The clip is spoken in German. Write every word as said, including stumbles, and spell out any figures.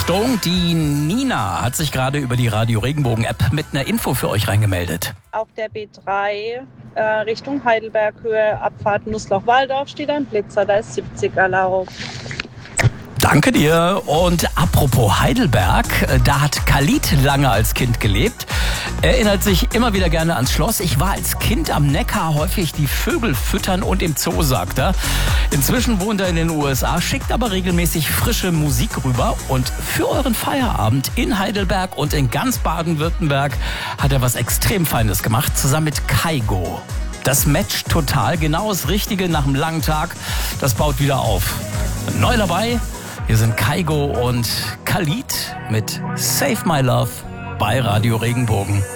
Achtung, die Nina hat sich gerade über die Radio Regenbogen App mit einer Info für euch reingemeldet. Auf der B drei äh, Richtung Heidelberg-Höhe, Abfahrt Nussloch-Walldorf steht ein Blitzer, da ist siebzig erlaubt. Danke dir. Und apropos Heidelberg, da hat Khalid lange als Kind gelebt. Er erinnert sich immer wieder gerne ans Schloss. Ich war als Kind am Neckar häufig die Vögel füttern und im Zoo, sagt er. Inzwischen wohnt er in den U S A, schickt aber regelmäßig frische Musik rüber. Und für euren Feierabend in Heidelberg und in ganz Baden-Württemberg hat er was extrem Feines gemacht, zusammen mit Kygo. Das matcht total, genau das Richtige nach einem langen Tag. Das baut wieder auf. Neu dabei, hier sind Kygo und Khalid mit Save My Love bei Radio Regenbogen.